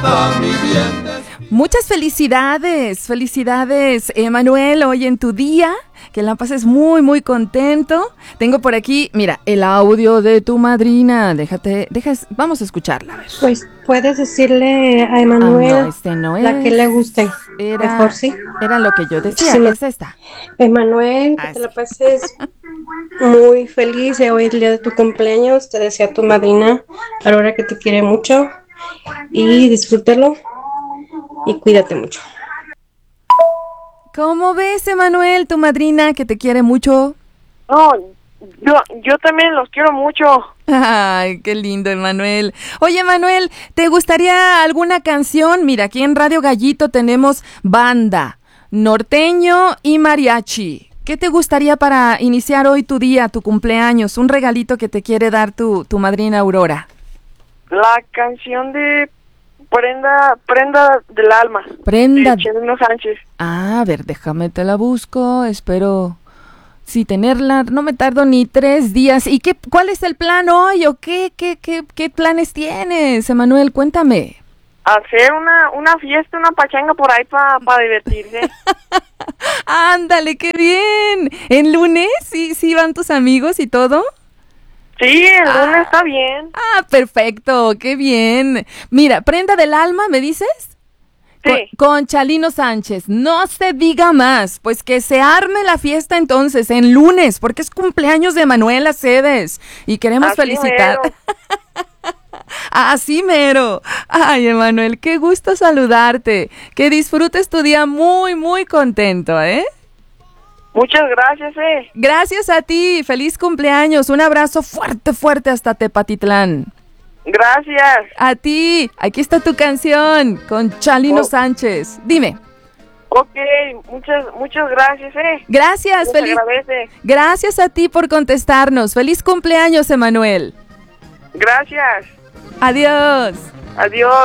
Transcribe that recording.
Muchas felicidades, felicidades, Emanuel, hoy en tu día, que la pases muy, muy contento. Tengo por aquí, mira, el audio de tu madrina, vamos a escucharla. A ver. Pues puedes decirle a Emanuel no la que le guste, mejor sí. Era lo que yo decía, Sí, es esta. Emanuel, que te la pases muy feliz, hoy es el día de tu cumpleaños, te desea tu madrina, Aurora, que te quiere mucho, y disfrútalo, y cuídate mucho. ¿Cómo ves, Emanuel, tu madrina, que te quiere mucho? No, yo también los quiero mucho. Ay, qué lindo, Emanuel. Oye, Emanuel, ¿te gustaría alguna canción? Mira, aquí en Radio Gallito tenemos banda, norteño y mariachi. ¿Qué te gustaría para iniciar hoy tu día, tu cumpleaños? Un regalito que te quiere dar tu madrina Aurora. La canción de Prenda del Alma. Prenda. De Chalino Sánchez. A ver, déjame te la busco, espero sí tenerla, no me tardo ni 3 días. ¿Y cuál es el plan hoy o qué planes tienes, Emanuel? Cuéntame. Hacer una fiesta, una pachanga por ahí para divertirse. Ándale, qué bien. ¿En lunes sí van tus amigos y todo? Sí, el lunes está bien. Perfecto, qué bien. Mira, Prenda del Alma, ¿me dices? Sí. Con Chalino Sánchez. No se diga más, pues que se arme la fiesta entonces en lunes, porque es cumpleaños de Manuela Cedes y queremos Así felicitar. Mero. Así mero. Ay, Emanuel, qué gusto saludarte. Que disfrutes tu día muy, muy contento, ¿eh? Muchas gracias, Gracias a ti. Feliz cumpleaños. Un abrazo fuerte, fuerte hasta Tepatitlán. Gracias. A ti. Aquí está tu canción con Chalino Sánchez. Dime. Ok, muchas gracias, Gracias, nos feliz. agradece. Gracias a ti por contestarnos. Feliz cumpleaños, Emanuel. Gracias. Adiós. Adiós.